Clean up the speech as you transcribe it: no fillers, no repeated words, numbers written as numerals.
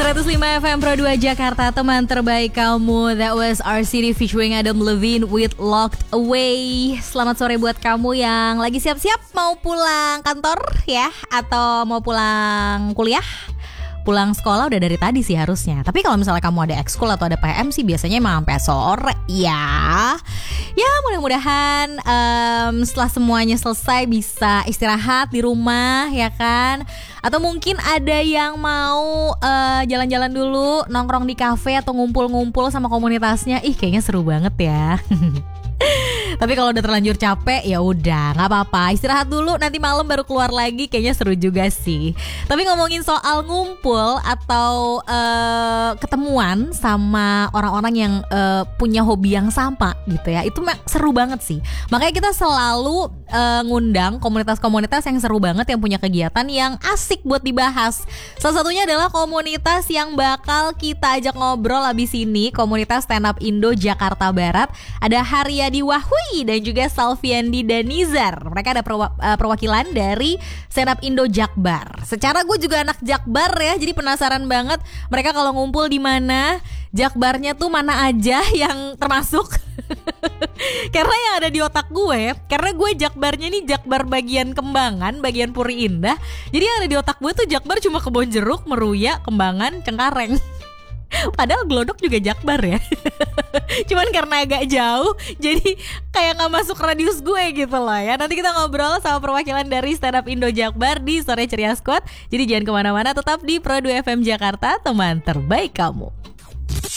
105 FM Pro 2 Jakarta, teman terbaik kamu. That was RCD featuring Adam Levine with Locked Away. Selamat sore buat kamu yang lagi siap-siap mau pulang kantor ya, atau mau pulang kuliah. Pulang sekolah udah dari tadi sih harusnya. Tapi kalau misalnya kamu ada ekskul atau ada PM sih biasanya emang sampai sore ya. Ya mudah-mudahan setelah semuanya selesai bisa istirahat di rumah ya kan. Atau mungkin ada yang mau jalan-jalan dulu, nongkrong di kafe atau ngumpul-ngumpul sama komunitasnya. Ih kayaknya seru banget ya. Tapi kalau udah terlanjur capek ya udah nggak apa-apa, istirahat dulu, nanti malam baru keluar lagi, kayaknya seru juga sih. Tapi ngomongin soal ngumpul atau ketemuan sama orang-orang yang punya hobi yang sama gitu ya, itu seru banget sih. Makanya kita selalu ngundang komunitas-komunitas yang seru banget, yang punya kegiatan yang asik buat dibahas. Salah satunya adalah komunitas yang bakal kita ajak ngobrol abis ini, komunitas Stand Up Indo Jakarta Barat. Ada Haryadi Wahui dan juga Salviandi Danizar. Mereka ada perwakilan dari Stand Up Indo Jakbar. Secara gue juga anak Jakbar ya, jadi penasaran banget mereka kalau ngumpul di mana, Jakbarnya tuh mana aja yang termasuk. Karena yang ada di otak gue, karena gue Jakbarnya nih Jakbar bagian Kembangan, bagian Puri Indah. Jadi yang ada di otak gue tuh Jakbar cuma Kebonjeruk, Meruya, Kembangan, Cengkareng. Padahal Glodok juga Jakbar ya. Cuman karena agak jauh, jadi kayak gak masuk radius gue gitu loh ya. Nanti kita ngobrol sama perwakilan dari Stand Up Indo Jakbar di Sore Ceria Squad. Jadi jangan kemana-mana, tetap di Pro 2 FM Jakarta, teman terbaik kamu.